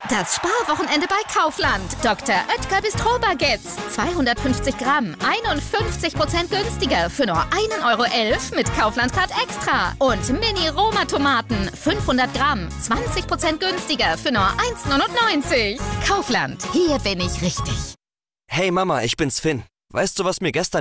Das Sparwochenende bei Kaufland. Dr. Oetker Bistro-Baguettes. 250 Gramm, 51% günstiger für nur 1,11 € mit Kaufland-Card Extra. Und Mini-Roma-Tomaten, 500 Gramm, 20% günstiger für nur 1,99 €. Kaufland, hier bin ich richtig. Hey Mama, ich bin's Finn. Weißt du, was mir gestern